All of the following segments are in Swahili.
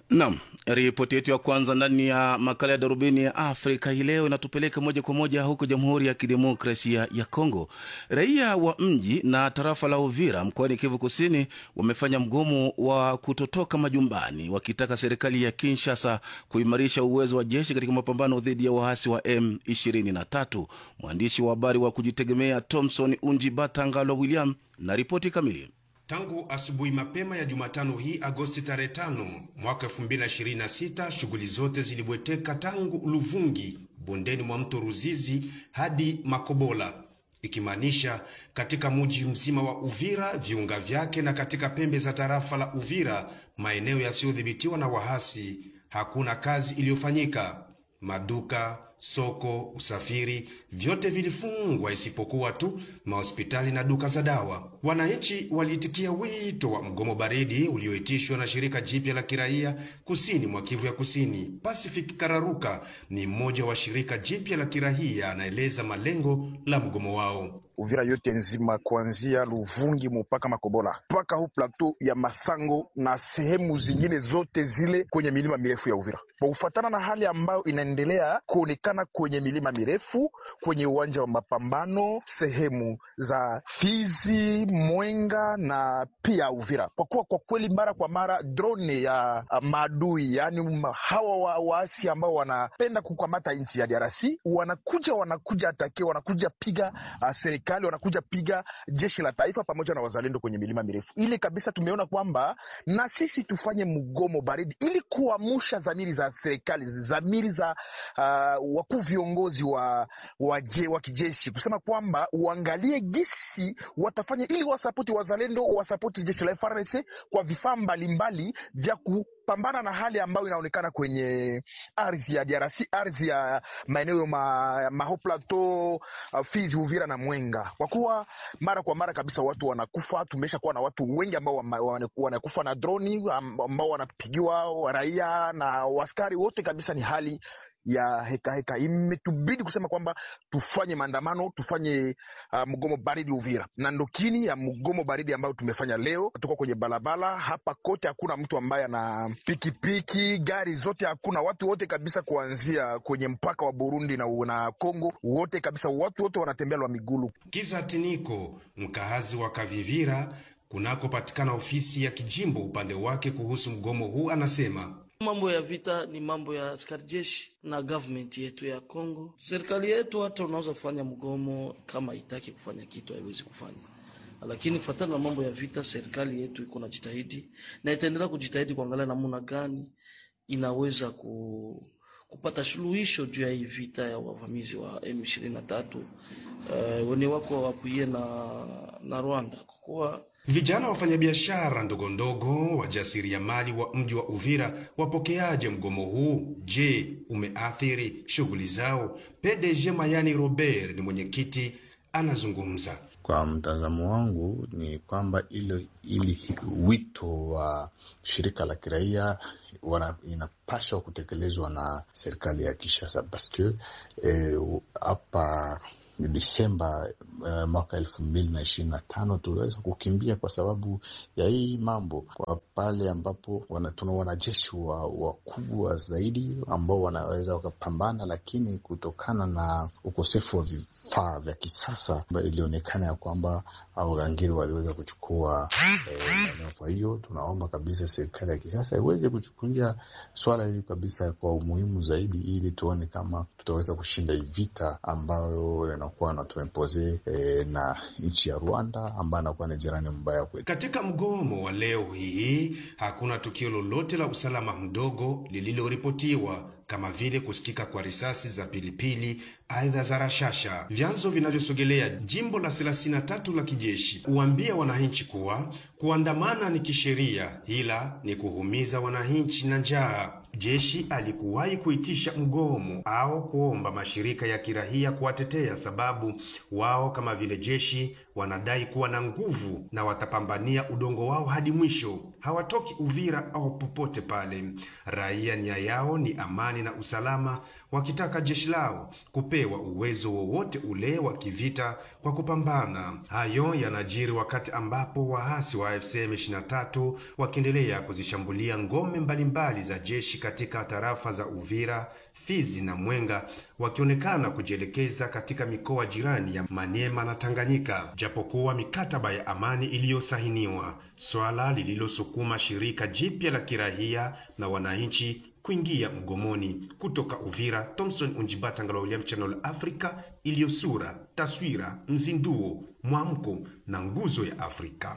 Naam, ripoti yetu ya kwanza ndani ya makala ya Darubini ya Afrika hii leo inatupeleka moja kwa moja huko Jamhuri ya Kidemokrasia ya Kongo. Raia wa mji na tarafa la Uvira mkoani Kivu Kusini wamefanya mgomo wa kutotoka majumbani wakitaka serikali ya Kinshasa kuimarisha uwezo wa jeshi katika mapambano dhidi ya waasi wa M23. Mwandishi wa habari wa kujitegemea Thomson Unjibata Ngalo William na ripoti kamili. Tangu asubuhi mapema ya Jumatano hii Agosti tarehe 5 mwaka 2026, shughuli zote zilibweteka tangu Luvungi, bondeni mwa mto Ruzizi hadi Makobola, ikimaanisha katika mji mzima wa Uvira, viunga vyake na katika pembe za tarafa la Uvira, maeneo yasiyodhibitiwa na wahasi, hakuna kazi iliyofanyika. Maduka, soko, usafiri, vyote vilifungwa isipokuwa tu mahospitali na duka za dawa. Wananchi waliitikia wito wa mgomo baridi ulioitishwa na shirika jipya la kiraia kusini mwa Kivu ya Kusini. Pacific Kararuka ni mmoja wa shirika jipya la kiraia, anaeleza malengo la mgomo wao. Uvira yote nzima kuanzia Luvungi mpaka Makobola mpaka hu plateau ya Masango na sehemu zingine zote zile kwenye milima mirefu ya Uvira, kwa kufuatana na hali ambayo inaendelea kuonekana kwenye milima mirefu, kwenye uwanja wa mapambano, sehemu za Fizi, Mwenga na pia Uvira. Kwa kuwa kwa kweli mara kwa mara drone ya maadui, yani hawa waasi ambao wanapenda kukamata nchi ya DRC wanakuja atake, wanakuja piga serikali, wanakuja piga jeshi la taifa pamoja na wazalendo kwenye milima mirefu ile kabisa. Tumeona kwamba na sisi tufanye mgomo baridi ili kuamsha dhamiri za serikali, dhamiri za wakuu viongozi wa kijeshi, kusema kwamba uangalie jinsi watafanya ili wasapoti wazalendo, wasapoti jeshi la FARDC kwa vifaa mbalimbali vya kupambana na hali ambayo inaonekana kwenye ardhi ya DRC, ardhi ya maeneo Maho Plateau, Fizi, Uvira na Mwenga. Kwa kuwa mara kwa mara kabisa watu wanakufa, tumesha kuwa na watu wengi ambao wanakufa na droni, ambao wanapigiwa raia na waskari wote kabisa. Ni hali ya heka. Imetubidi kusema kwamba tufanye maandamano, tufanye mgomo baridi Uvira, na ndokini ya mgomo baridi ambao tumefanya leo. Tuko kwenye balabala hapa kote, hakuna mtu ambaye ana pikipiki, gari zote hakuna, watu wote kabisa, kuanzia kwenye mpaka wa Burundi na Kongo, wote kabisa, watu wote wanatembea kwa miguu. Kiza Tiniko, mkahazi wa Kavivira kunakopatikana ofisi ya kijimbo upande wake kuhusu mgomo huu, anasema mambo ya vita ni mambo ya askari jeshi na government yetu ya Kongo. Serikali yetu hata unaweza kufanya mgomo, kama itaki kufanya kitu haiwezi kufanya. Lakini kufuatana na mambo ya vita, serikali yetu iko na jitahidi na itaendelea kujitahidi kuangalia namna gani inaweza kupata suluhisho juu ya hii vita ya wavamizi wa M23 wenye wako wapuie na Rwanda. Kwa vijana wafanyabiashara ndogondogo, wajasiriamali wa mji wa Uvira wapokeaje mgomo huu? Je, umeathiri shughuli zao? PDG Mayani Robert ni mwenyekiti, anazungumza. Kwa mtazamo wangu ni kwamba ili wito wa shirika la kiraia inapaswa kutekelezwa na serikali ya Kinshasa, parce hapa Desemba mwaka 2025 tuliweza kukimbia kwa sababu ya hii mambo, kwa pale ambapo tuna wanajeshi wakubwa zaidi ambao wanaweza wakapambana, lakini kutokana na ukosefu wa vifaa vya kisasa ilionekana ya kwamba wagangiri waliweza kuchukua eneo. Kwa hiyo tunaomba kabisa serikali ya kisasa iweze kuchukulia swala hili kabisa kwa umuhimu zaidi, ili tuone kama tutaweza kushinda hii vita ambayo inakuwa na tuempoze na nchi ya Rwanda ambayo inakuwa ni jirani mbaya kwetu. Katika mgomo wa leo hii hakuna tukio lolote la usalama mdogo lililoripotiwa, kama vile kusikika kwa risasi za pilipili aidha za rashasha. Vyanzo vinavyosogelea jimbo la 33 la kijeshi huambia wananchi kuwa kuandamana ni kisheria, ila ni kuhumiza wananchi na njaa. Jeshi alikuwahi kuitisha mgomo au kuomba mashirika ya kiraia kuwatetea, sababu wao kama vile jeshi wanadai kuwa na nguvu na watapambania udongo wao hadi mwisho. Hawatoki Uvira au popote pale. Raia nia yao ni amani na usalama, wakitaka jeshi lao kupewa uwezo wowote ule wa kivita kwa kupambana. Hayo yanajiri wakati ambapo waasi wa AFC M23 wakiendelea kuzishambulia ngome mbalimbali za jeshi katika tarafa za Uvira, Fizi na Mwenga, wakionekana kujielekeza katika mikoa jirani ya Maniema na Tanganyika. Japokuwa mikataba ya amani iliyosahiniwa, swala lililosukuma shirika jipya la kirahia na wananchi kuingia mgomoni. Kutoka Uvira, Thompson Unjibata, Ngalo William, Channel Africa, iliyosura, taswira, mzinduo, mwamko na nguzo ya Afrika.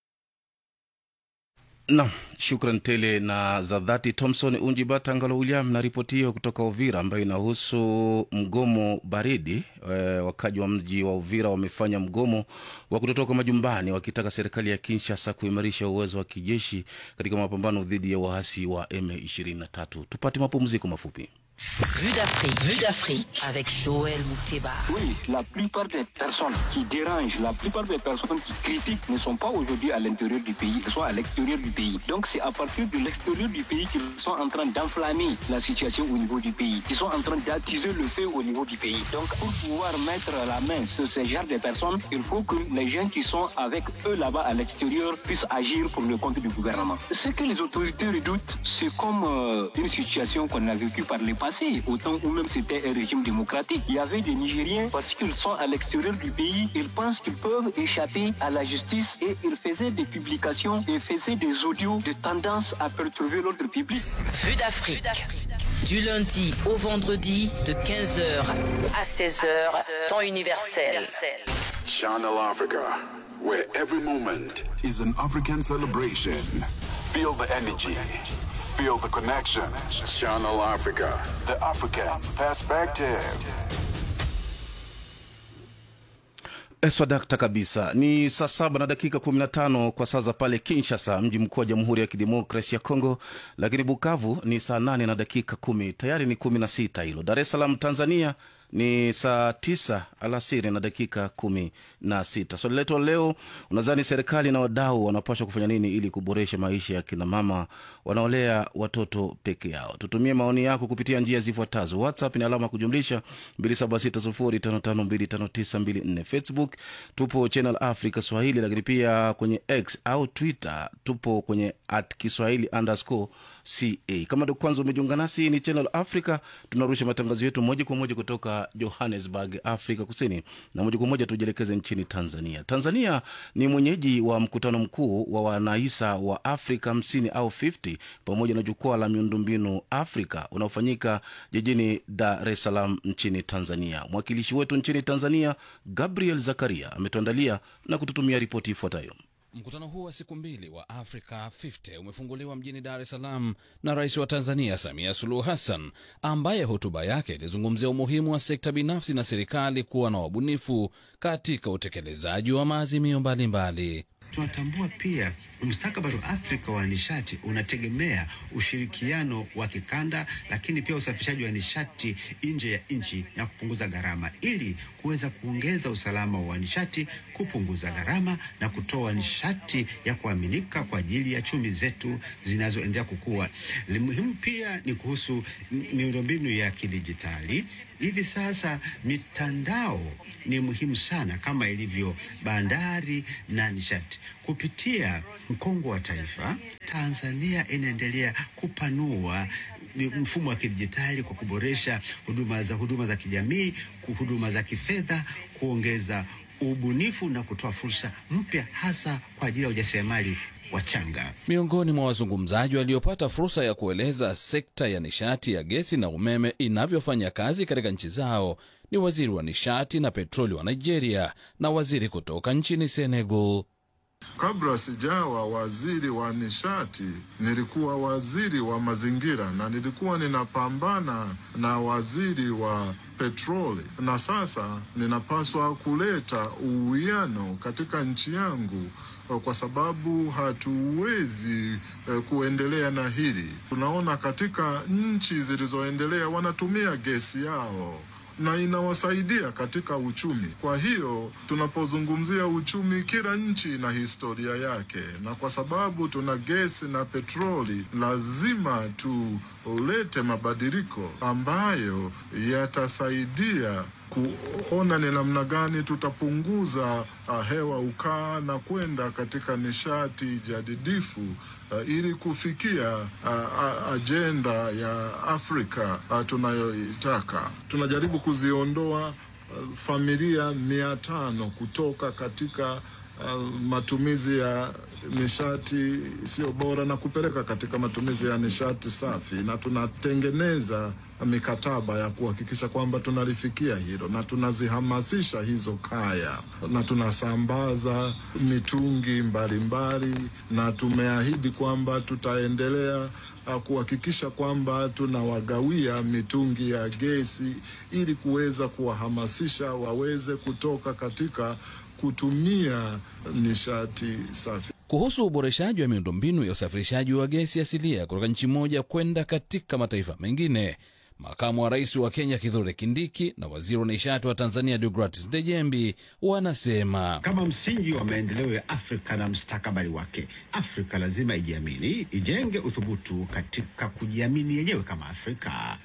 Na shukran tele na za dhati Thompson Unjibata, Ngalo William, na ripoti hiyo kutoka Uvira ambayo inahusu mgomo baridi. Wakaji wa mji wa Uvira wamefanya mgomo wa kutotoka majumbani wakitaka serikali ya Kinshasa kuimarisha uwezo wa kijeshi katika mapambano dhidi ya waasi wa M23. Tupate mapumziko mafupi. Vue d'Afrique avec Joël Mouteba. Oui, la plupart des personnes qui dérangent, la plupart des personnes qui critiquent ne sont pas aujourd'hui à l'intérieur du pays, elles sont à l'extérieur du pays. Donc c'est à partir de l'extérieur du pays qu'ils sont en train d'enflammer la situation au niveau du pays. Ils sont en train d'attiser le feu au niveau du pays. Donc pour pouvoir mettre la main sur ce genre de personnes, il faut que les gens qui sont avec eux là-bas à l'extérieur puissent agir pour le compte du gouvernement. Ce que les autorités redoutent, c'est comme une situation qu'on a vécue par les passé, autant où même c'était un régime démocratique. Il y avait des Nigériens, parce qu'ils sont à l'extérieur du pays, ils pensent qu'ils peuvent échapper à la justice et ils faisaient des publications et faisaient des audios de tendance à perturber l'ordre public. Vue d'Afrique. Du lundi au vendredi de 15h à 16h, temps universel. Channel Africa, where every moment is an African celebration. Feel the energy. Feel the connection. Channel Africa, the African perspective. Eswadakta kabisa. Ni saa 7 na dakika 15 kwa saa za pale Kinshasa, mji mkuu wa Jamhuri ya Kidemokrasia ya Kongo, lakini Bukavu ni saa 8 na dakika 10. Tayari ni 16 hilo. Dar es Salaam Tanzania ni saa 9 alasiri na dakika 16. Swali letu leo, unadhani serikali na wadau wanapaswa kufanya nini ili kuboresha maisha ya kina mama wanaolea watoto peke yao? Tutumie maoni yako kupitia njia zifuatazo. WhatsApp ni alama kujumlisha 276055259254. Facebook tupo Channel Africa Swahili, lakini pia kwenye X au Twitter tupo kwenye @Kiswahili_CA. Kama ndio kwanza umejiunga nasi, ni Channel Africa, tunarusha matangazo yetu moja kwa moja kutoka Johannesburg, Afrika Kusini, na moja kwa moja tujielekeze nchini Tanzania. Tanzania ni mwenyeji wa mkutano mkuu wa wanahisa wa Afrika 50 au 50 pamoja na jukwaa la miundombinu Afrika unaofanyika jijini Dar es Salaam nchini Tanzania. Mwakilishi wetu nchini Tanzania, Gabriel Zakaria, ametuandalia na kututumia ripoti ifuatayo. Mkutano huu wa siku mbili wa Africa 50 umefunguliwa mjini Dar es Salaam na Rais wa Tanzania Samia Suluhu Hassan, ambaye hotuba yake ilizungumzia umuhimu wa sekta binafsi na serikali kuwa na wabunifu katika utekelezaji wa maazimio mbalimbali. Tunatambua pia mustakabali wa Afrika wa nishati unategemea ushirikiano wa kikanda, lakini pia usafirishaji wa nishati nje ya nchi na kupunguza gharama, ili kuweza kuongeza usalama wa nishati, kupunguza gharama na kutoa nishati ya kuaminika kwa ajili ya chumi zetu zinazoendelea kukua. Muhimu pia ni kuhusu miundombinu ya kidijitali. Hivi sasa mitandao ni muhimu sana kama ilivyo bandari na nishati. Kupitia mkongo wa taifa, Tanzania inaendelea kupanua mfumo wa kidijitali kwa kuboresha huduma za kijamii, huduma za kifedha, kuongeza ubunifu na kutoa fursa mpya hasa kwa ajili ya ujasiriamali wachanga. Miongoni mwa wazungumzaji waliopata fursa ya kueleza sekta ya nishati ya gesi na umeme inavyofanya kazi katika nchi zao ni waziri wa nishati na petroli wa Nigeria na waziri kutoka nchini Senegal. Kabla sijawa waziri wa nishati, nilikuwa waziri wa mazingira na nilikuwa ninapambana na waziri wa petroli, na sasa ninapaswa kuleta uwiano katika nchi yangu kwa sababu hatuwezi kuendelea na hili. Tunaona katika nchi zilizoendelea wanatumia gesi yao na inawasaidia katika uchumi. Kwa hiyo tunapozungumzia uchumi, kila nchi ina historia yake, na kwa sababu tuna gesi na petroli, lazima tulete mabadiliko ambayo yatasaidia kuona ni namna gani tutapunguza hewa ukaa na kwenda katika nishati jadidifu ili kufikia ajenda ya Afrika tunayoitaka. Tunajaribu kuziondoa familia 500 kutoka katika matumizi ya nishati sio bora na kupeleka katika matumizi ya nishati safi, na tunatengeneza mikataba ya kuhakikisha kwamba tunalifikia hilo, na tunazihamasisha hizo kaya, na tunasambaza mitungi mbalimbali, na tumeahidi kwamba tutaendelea kuhakikisha kwamba tunawagawia mitungi ya gesi ili kuweza kuwahamasisha waweze kutoka katika kutumia nishati safi. Kuhusu uboreshaji wa miundombinu ya usafirishaji wa gesi asilia kutoka nchi moja kwenda katika mataifa mengine, makamu wa rais wa Kenya Kithure Kindiki na waziri wa nishati wa Tanzania Deogratis Dejembi wanasema, kama msingi wa maendeleo ya Afrika na mustakabali wake, Afrika lazima ijiamini, ijenge uthubutu katika kujiamini yenyewe kama Afrika.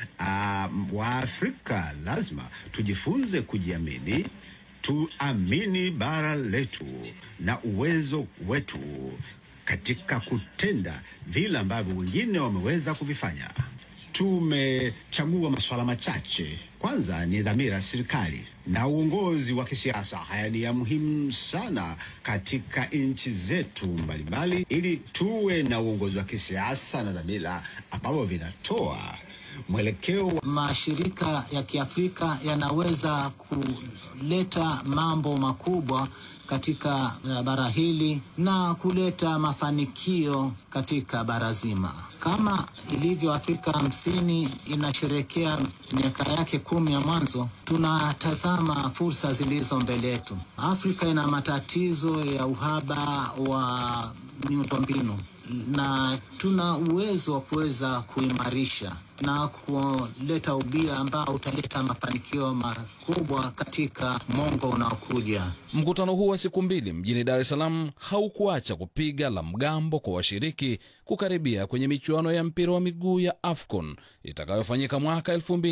Waafrika lazima tujifunze kujiamini, tuamini bara letu na uwezo wetu katika kutenda vile ambavyo wengine wameweza kuvifanya. Tumechagua masuala machache. Kwanza ni dhamira serikali na uongozi wa kisiasa. Haya ni ya muhimu sana katika nchi zetu mbalimbali, ili tuwe na uongozi wa kisiasa na dhamira ambao vinatoa mwelekeo. Mashirika ya Kiafrika yanaweza kuleta mambo makubwa katika bara hili na kuleta mafanikio katika bara zima. Kama ilivyo Afrika 50 inasherehekea miaka yake 10 ya mwanzo, tunatazama fursa zilizo mbele yetu. Afrika ina matatizo ya uhaba wa miundombinu, na tuna uwezo wa kuweza kuimarisha na kuleta ubia ambao utaleta mafanikio makubwa katika mwongo unaokuja. Mkutano huu wa siku 2 mjini Dar es Salaam haukuacha kupiga la mgambo kwa washiriki kukaribia kwenye michuano ya mpira wa miguu ya AFCON itakayofanyika mwaka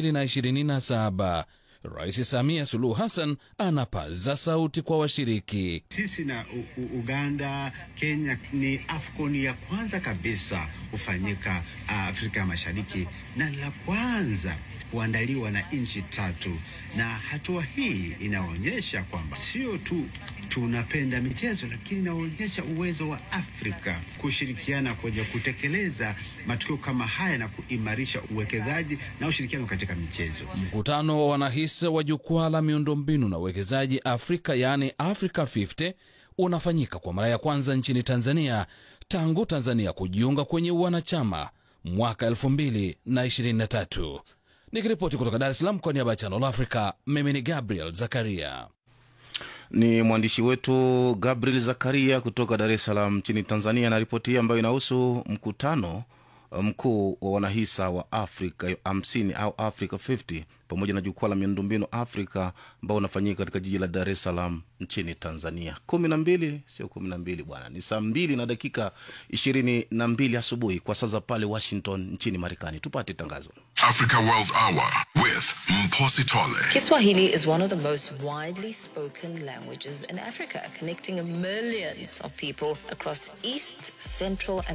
2027. Rais Samia Suluhu Hassan anapaza sauti kwa washiriki. Sisi na Uganda, Kenya ni AFCON ya kwanza kabisa kufanyika Afrika ya Mashariki, na la kwanza kuandaliwa na nchi 3, na hatua hii inaonyesha kwamba sio tu tunapenda michezo, lakini inaonyesha uwezo wa Afrika kushirikiana kwenye kutekeleza matukio kama haya na kuimarisha uwekezaji na ushirikiano katika michezo. Mkutano wa wanahisa wa jukwaa la miundombinu na uwekezaji Afrika, yani Africa 50, unafanyika kwa mara ya kwanza nchini Tanzania tangu Tanzania kujiunga kwenye wanachama mwaka 2023. Nikiripoti kutoka Dar es Salaam kwa niaba ya Channel Africa, mimi ni Gabriel Zakaria. Ni mwandishi wetu Gabriel Zakaria kutoka Dar es Salaam nchini Tanzania, na ripoti ambayo inahusu mkutano mkuu wa wanahisa wa Afrika 50 au Africa 50 pamoja na jukwaa la miundombinu Afrika ambao unafanyika katika jiji la Dar es Salaam nchini Tanzania. 12 sio 12 bwana, ni saa 2 na dakika 22 asubuhi kwa saa za pale Washington nchini Marekani. Tupate tangazo. Africa World Hour with Mposi Tole. Kiswahili is one of the most widely spoken languages in Africa, connecting millions of people across East, Central and